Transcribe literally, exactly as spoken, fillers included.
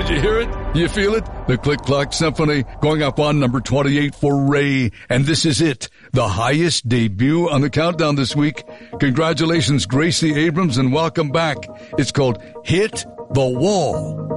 Did you hear it? You feel it? The Click Clock Symphony going up on number twenty-eight for Ray. And this is it, the highest debut on the countdown this week. Congratulations, Gracie Abrams, and welcome back. It's called Hit the Wall.